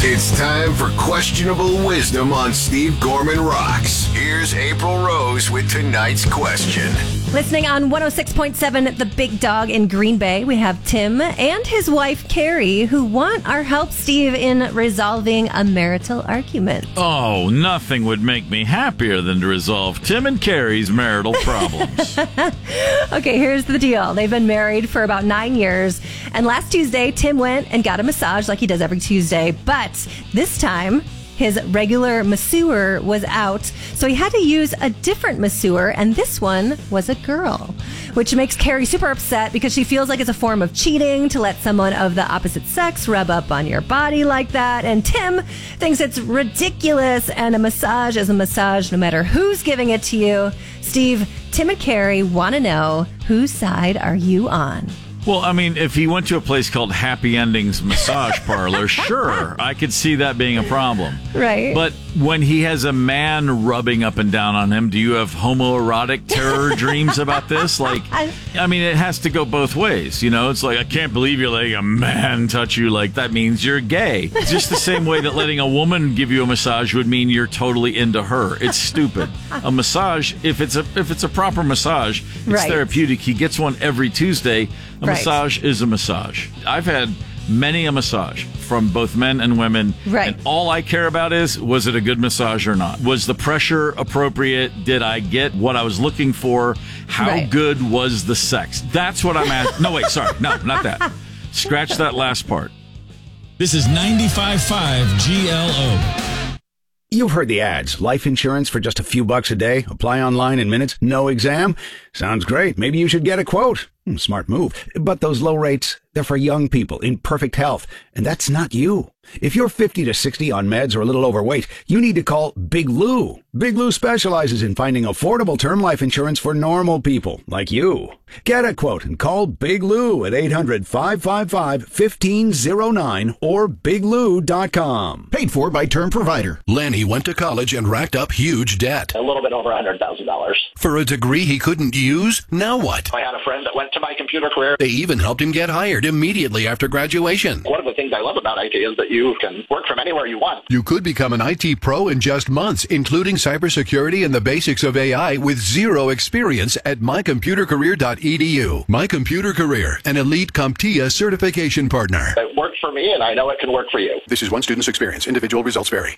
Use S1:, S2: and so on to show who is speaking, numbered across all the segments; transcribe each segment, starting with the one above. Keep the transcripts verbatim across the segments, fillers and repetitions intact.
S1: It's time for Questionable Wisdom on Steve Gorman Rocks. Here's April Rose with tonight's question.
S2: Listening on one oh six point seven, The Big Dog in Green Bay, we have Tim and his wife, Carrie, who want our help, Steve, in resolving a marital argument.
S3: Oh, nothing would make me happier than to resolve Tim and Carrie's marital problems.
S2: Okay, here's the deal. They've been married for about nine years, and last Tuesday, Tim went and got a massage like he does every Tuesday, but this time, his regular masseur was out, so he had to use a different masseur, and this one was a girl, which makes Carrie super upset because she feels like it's a form of cheating to let someone of the opposite sex rub up on your body like that, and Tim thinks it's ridiculous, and a massage is a massage no matter who's giving it to you. Steve, Tim and Carrie want to know, whose side are you on?
S3: Well, I mean, if he went to a place called Happy Endings Massage Parlor, sure, I could see that being a problem.
S2: Right.
S3: But when he has a man rubbing up and down on him, do you have homoerotic terror dreams about this? Like, I mean, it has to go both ways, you know? It's like, I can't believe you're letting a man touch you. Like, that means you're gay. It's just the same way that letting a woman give you a massage would mean you're totally into her. It's stupid. A massage, if it's a if it's a proper massage, it's
S2: right.
S3: therapeutic. He gets one every Tuesday. A
S2: right.
S3: massage is a massage. I've had many a massage from both men and women.
S2: Right.
S3: And all I care about is, was it a good massage or not? Was the pressure appropriate? Did I get what I was looking for? How
S2: right.
S3: good was the sex? That's what I'm at. No, wait, sorry. No, not that. Scratch that last part.
S4: This is ninety-five point five G L O.
S5: You've heard the ads. Life insurance for just a few bucks a day. Apply online in minutes. No exam. Sounds great. Maybe you should get a quote. Hmm, smart move. But those low rates, they're for young people in perfect health. And that's not you. If you're fifty to sixty on meds or a little overweight, you need to call Big Lou. Big Lou specializes in finding affordable term life insurance for normal people like you. Get a quote and call Big Lou at eight hundred, five five five, one five zero nine or big lou dot com.
S6: Paid for by Term Provider. Lanny went to college and racked up huge debt.
S7: A little bit over one hundred thousand dollars.
S6: For a degree he couldn't use? Now what?
S7: I had a friend that went to my computer career.
S6: They even helped him get hired immediately after graduation.
S7: One of the things I love about I T is that you can work from anywhere you want.
S6: You could become an I T pro in just months, including cybersecurity and the basics of A I with zero experience at my computer career dot e d u. My Computer Career, an elite CompTIA certification partner.
S7: It worked for me, and I know it can work for you.
S6: This is one student's experience. Individual results vary.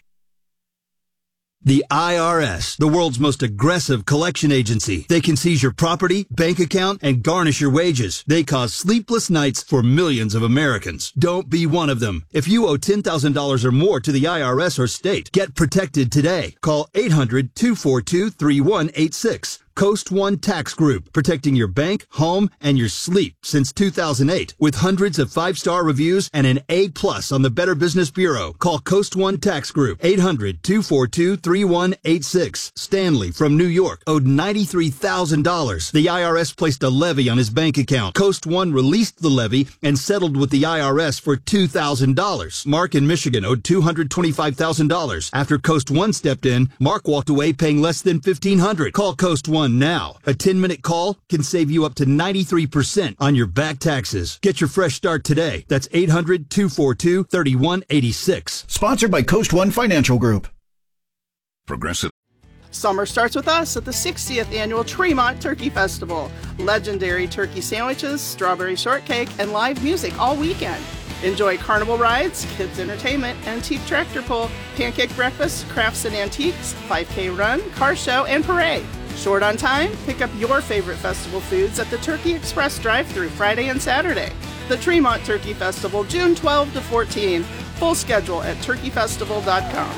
S8: The I R S, the world's most aggressive collection agency. They can seize your property, bank account, and garnish your wages. They cause sleepless nights for millions of Americans. Don't be one of them. If you owe ten thousand dollars or more to the I R S or state, get protected today. Call eight hundred, two four two, three one eight six. Coast One Tax Group, protecting your bank, home, and your sleep since two thousand eight. With hundreds of five-star reviews and an A plus on the Better Business Bureau. Call Coast One Tax Group, eight hundred, two four two, three one eight six. Stanley from New York owed ninety-three thousand dollars. The I R S placed a levy on his bank account. Coast One released the levy and settled with the I R S for two thousand dollars. Mark in Michigan owed two hundred twenty-five thousand dollars. After Coast One stepped in, Mark walked away paying less than fifteen hundred dollars. Call Coast One now. A ten-minute call can save you up to ninety-three percent on your back taxes. Get your fresh start today. That's eight hundred, two four two, three one eight six.
S6: Sponsored by Coast One Financial Group.
S9: Progressive.
S10: Summer starts with us at the sixtieth Annual Tremont Turkey Festival. Legendary turkey sandwiches, strawberry shortcake, and live music all weekend. Enjoy carnival rides, kids entertainment, antique tractor pull, pancake breakfast, crafts and antiques, five K run, car show, and parade. Short on time? Pick up your favorite festival foods at the Turkey Express drive-thru Friday and Saturday. The Tremont Turkey Festival, June twelfth to fourteenth. Full schedule at turkey festival dot com.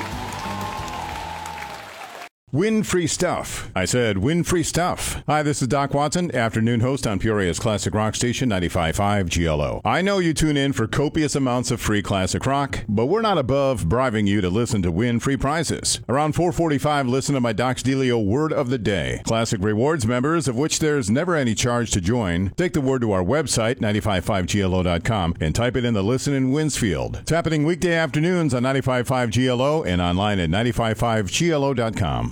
S11: Win free stuff. I said win free stuff. Hi, this is Doc Watson, afternoon host on Peoria's Classic Rock Station, ninety-five point five G L O. I know you tune in for copious amounts of free classic rock, but we're not above bribing you to listen to win free prizes. Around four forty-five, listen to my Doc's Delio Word of the Day. Classic Rewards members, of which there's never any charge to join, take the word to our website, ninety-five point five G L O dot com, and type it in the Listen and Wins field. It's happening weekday afternoons on ninety-five point five G L O and online at ninety-five point five G L O dot com.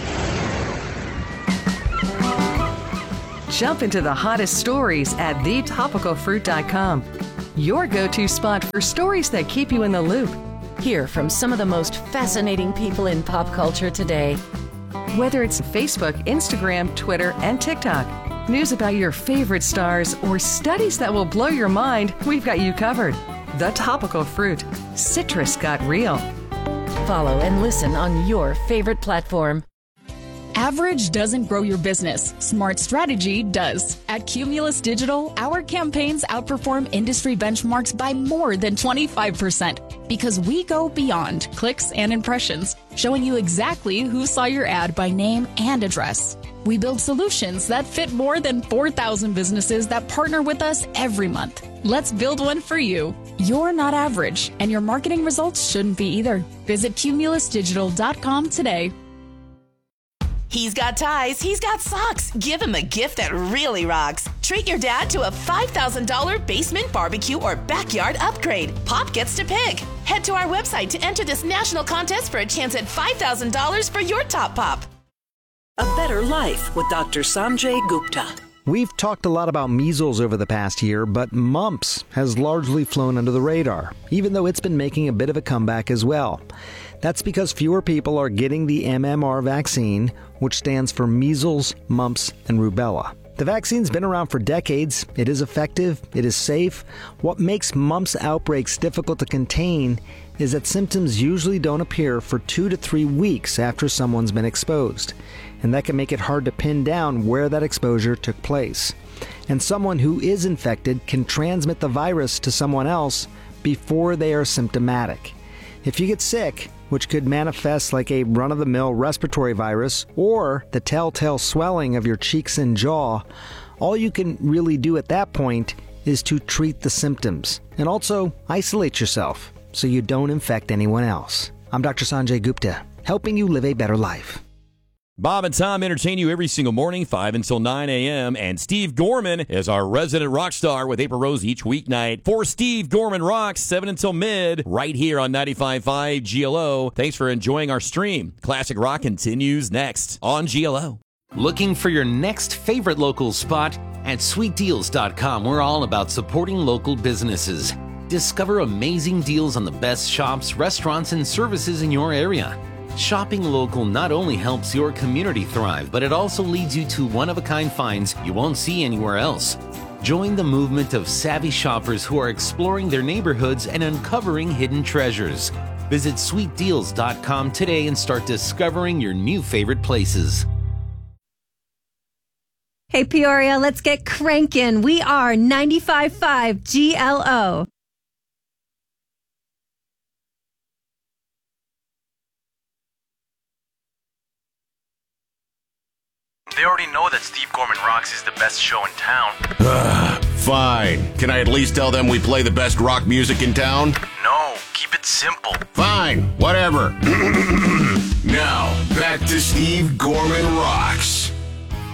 S12: Jump into the hottest stories at the topical fruit dot com. Your go-to spot for stories that keep you in the loop. Hear from some of the most fascinating people in pop culture today. Whether it's Facebook, Instagram, Twitter, and TikTok, news about your favorite stars, or studies that will blow your mind, we've got you covered. The Topical Fruit. Citrus got real. Follow and listen on your favorite platform.
S13: Average doesn't grow your business. Smart strategy does. At Cumulus Digital, our campaigns outperform industry benchmarks by more than twenty-five percent because we go beyond clicks and impressions, showing you exactly who saw your ad by name and address. We build solutions that fit more than four thousand businesses that partner with us every month. Let's build one for you. You're not average, and your marketing results shouldn't be either. Visit cumulus digital dot com today.
S14: He's got ties, he's got socks. Give him a gift that really rocks. Treat your dad to a five thousand dollars basement barbecue or backyard upgrade. Pop gets to pick. Head to our website to enter this national contest for a chance at five thousand dollars for your top pop.
S15: A Better Life with Doctor Sanjay Gupta.
S16: We've talked a lot about measles over the past year, but mumps has largely flown under the radar, even though it's been making a bit of a comeback as well. That's because fewer people are getting the M M R vaccine, which stands for measles, mumps, and rubella. The vaccine's been around for decades. It is effective. It is safe. What makes mumps outbreaks difficult to contain is that symptoms usually don't appear for two to three weeks after someone's been exposed. And that can make it hard to pin down where that exposure took place. And someone who is infected can transmit the virus to someone else before they are symptomatic. If you get sick, which could manifest like a run-of-the-mill respiratory virus or the telltale swelling of your cheeks and jaw, all you can really do at that point is to treat the symptoms and also isolate yourself so you don't infect anyone else. I'm Doctor Sanjay Gupta, helping you live a better life.
S17: Bob and Tom entertain you every single morning, five until nine a.m., and Steve Gorman is our resident rock star with April Rose each weeknight. For Steve Gorman Rocks, seven until mid, right here on ninety-five point five G L O. Thanks for enjoying our stream. Classic Rock continues next on G L O.
S18: Looking for your next favorite local spot? At sweet deals dot com, we're all about supporting local businesses. Discover amazing deals on the best shops, restaurants, and services in your area. Shopping local not only helps your community thrive, but it also leads you to one-of-a-kind finds you won't see anywhere else. Join the movement of savvy shoppers who are exploring their neighborhoods and uncovering hidden treasures. Visit sweet deals dot com today and start discovering your new favorite places.
S2: Hey, Peoria, let's get cranking. We are ninety-five point five G L O.
S19: They already know that Steve Gorman Rocks is the best show in town.
S20: Ugh, fine. Can I at least tell them we play the best rock music in town?
S19: No, keep it simple.
S20: Fine, whatever.
S1: Now, back to Steve Gorman Rocks